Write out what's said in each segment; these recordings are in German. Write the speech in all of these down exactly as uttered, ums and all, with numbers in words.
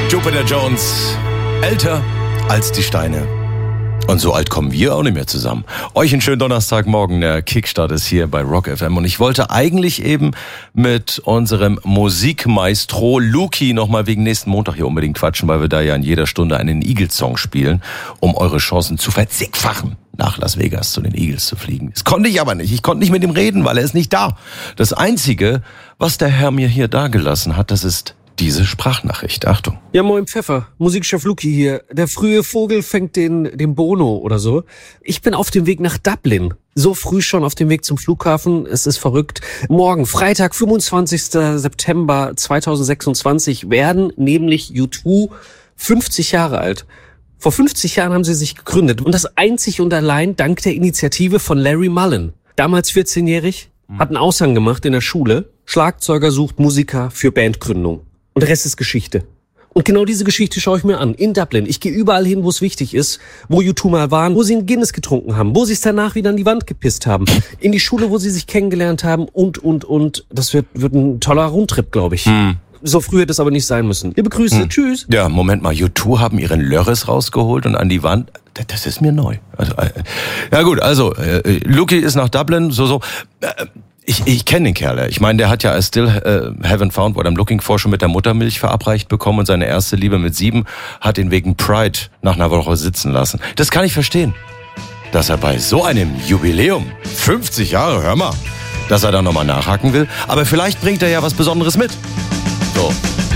Jupiter Jones, älter als die Steine. Und so alt kommen wir auch nicht mehr zusammen. Euch einen schönen Donnerstagmorgen. Der Kickstart ist hier bei Rock F M. Und ich wollte eigentlich eben mit unserem Musikmaestro Luki nochmal wegen nächsten Montag hier unbedingt quatschen, weil wir da ja in jeder Stunde einen Eagles-Song spielen, um eure Chancen zu verzickfachen, nach Las Vegas zu den Eagles zu fliegen. Das konnte ich aber nicht. Ich konnte nicht mit ihm reden, weil er ist nicht da. Das Einzige, was der Herr mir hier dagelassen hat, das ist diese Sprachnachricht. Achtung. Ja, moin Pfeffer. Musikchef Luki hier. Der frühe Vogel fängt den, den Bono oder so. Ich bin auf dem Weg nach Dublin. So früh schon auf dem Weg zum Flughafen. Es ist verrückt. Morgen, Freitag, fünfundzwanzigster September zweitausendsechsundzwanzig, werden nämlich U zwei fünfzig Jahre alt. Vor fünfzig Jahren haben sie sich gegründet. Und das einzig und allein dank der Initiative von Larry Mullen. Damals vierzehnjährig, hat einen Aushang gemacht in der Schule. Schlagzeuger sucht Musiker für Bandgründung. Und der Rest ist Geschichte. Und genau diese Geschichte schaue ich mir an. In Dublin. Ich gehe überall hin, wo es wichtig ist. Wo U zwei mal waren, wo sie einen Guinness getrunken haben, wo sie es danach wieder an die Wand gepisst haben. In die Schule, wo sie sich kennengelernt haben und, und, und. Das wird, wird ein toller Rundtrip, glaube ich. Hm. So früh hätte es aber nicht sein müssen. Liebe Grüße, hm. Tschüss. Ja, Moment mal. U zwei haben ihren Lörres rausgeholt und an die Wand. Das ist mir neu. Also, äh, ja gut, also, äh, Luki ist nach Dublin, so, so. Äh, Ich, ich kenne den Kerl. Ich meine, der hat ja I Still uh, Haven't Found What I'm Looking For schon mit der Muttermilch verabreicht bekommen und seine erste Liebe mit sieben hat ihn wegen Pride nach einer Woche sitzen lassen. Das kann ich verstehen. Dass er bei so einem Jubiläum, fünfzig Jahre, hör mal, dass er da nochmal nachhaken will. Aber vielleicht bringt er ja was Besonderes mit. So,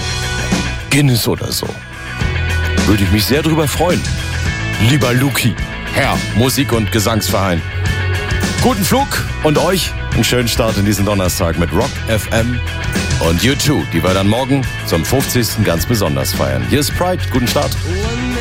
Guinness oder so. Würde ich mich sehr drüber freuen. Lieber Luki, Herr Musik- und Gesangsverein. Guten Flug und euch einen schönen Start in diesen Donnerstag mit Rock F M und U zwei, die wir dann morgen zum fünfzigsten ganz besonders feiern. Hier ist Pride, guten Start.